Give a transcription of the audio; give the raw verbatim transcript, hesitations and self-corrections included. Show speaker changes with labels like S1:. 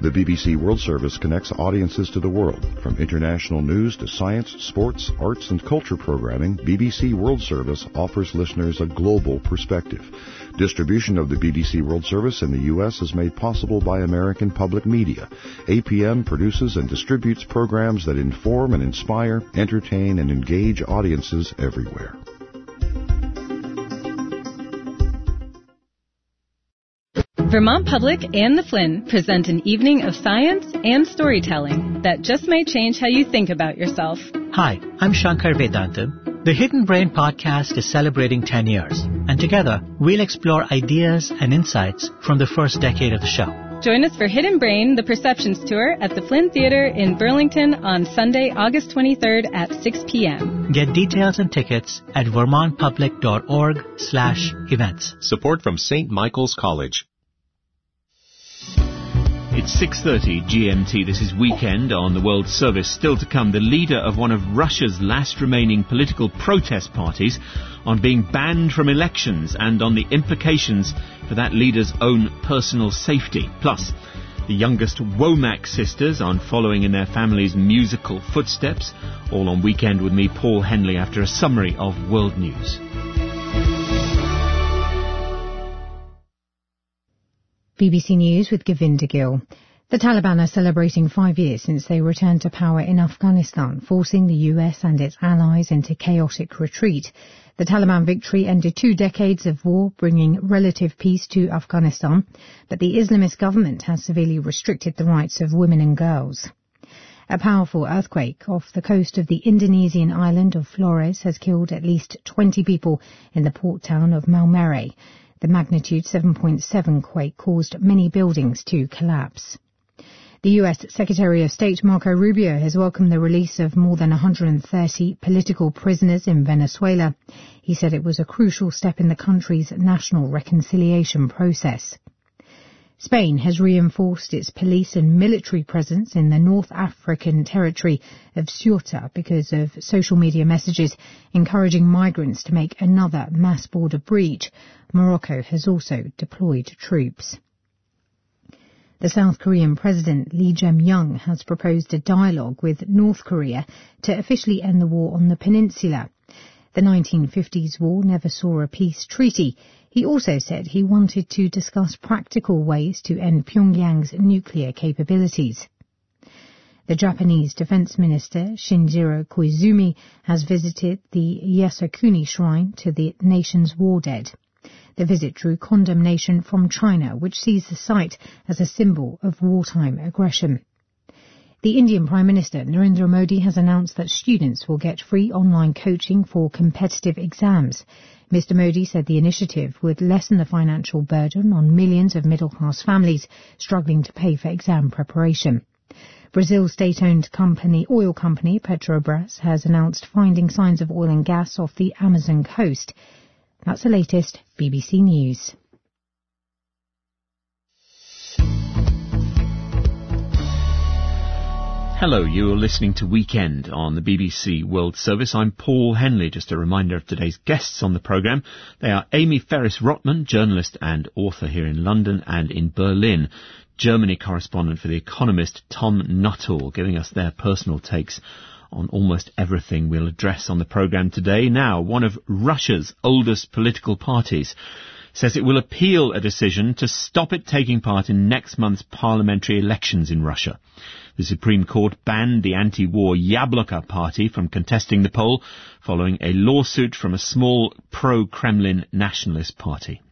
S1: The B B C World Service connects audiences to the world. From international news to science, sports, arts, and culture programming, B B C World Service offers listeners a global perspective. Distribution of the B B C World Service in the U S is made possible by American Public Media. A P M produces and distributes programs that inform and inspire, entertain, and engage audiences everywhere.
S2: Vermont Public and the Flynn present an evening of science and storytelling that just may change how you think about yourself.
S3: Hi, I'm Shankar Vedantam. The Hidden Brain podcast is celebrating ten years, and together we'll explore ideas and insights from the first decade of the show.
S2: Join us for Hidden Brain, the Perceptions Tour at the Flynn Theatre in Burlington on Sunday, August twenty-third at six p.m.
S3: Get details and tickets at vermontpublic.org slash events.
S4: Support from Saint Michael's College.
S5: It's six thirty G M T. This is Weekend on the World Service. Still to come, the leader of one of Russia's last remaining political protest parties on being banned from elections and on the implications for that leader's own personal safety. Plus, the youngest Womack sisters on following in their family's musical footsteps. All on Weekend with me, Paul Henley, after a summary of world news.
S6: B B C News with Govinda Gill. The Taliban are celebrating five years since they returned to power in Afghanistan, forcing the U S and its allies into chaotic retreat. The Taliban victory ended two decades of war, bringing relative peace to Afghanistan, but the Islamist government has severely restricted the rights of women and girls. A powerful earthquake off the coast of the Indonesian island of Flores has killed at least twenty people in the port town of Maumere. The magnitude seven point seven quake caused many buildings to collapse. The U S Secretary of State Marco Rubio has welcomed the release of more than one hundred thirty political prisoners in Venezuela. He said it was a crucial step in the country's national reconciliation process. Spain has reinforced its police and military presence in the North African territory of Ceuta because of social media messages encouraging migrants to make another mass border breach. Morocco has also deployed troops. The South Korean President Lee Jae-myung has proposed a dialogue with North Korea to officially end the war on the peninsula. The nineteen fifties war never saw a peace treaty. He also said he wanted to discuss practical ways to end Pyongyang's nuclear capabilities. The Japanese Defense Minister Shinjiro Koizumi has visited the Yasukuni Shrine to the nation's war dead. The visit drew condemnation from China, which sees the site as a symbol of wartime aggression. The Indian Prime Minister Narendra Modi has announced that students will get free online coaching for competitive exams. Mister Modi said the initiative would lessen the financial burden on millions of middle-class families struggling to pay for exam preparation. Brazil's state-owned company, oil company Petrobras has announced finding signs of oil and gas off the Amazon coast. That's the latest B B C News.
S5: Hello, you're listening to Weekend on the B B C World Service. I'm Paul Henley. Just a reminder of today's guests on the programme. They are Amy Ferris-Rotman, journalist and author here in London, and in Berlin, Germany correspondent for The Economist, Tom Nuttall, giving us their personal takes on almost everything we'll address on the programme today. Now, one of Russia's oldest political parties says it will appeal a decision to stop it taking part in next month's parliamentary elections in Russia. The Supreme Court banned the anti-war Yabloko party from contesting the poll following a lawsuit from a small pro-Kremlin nationalist party.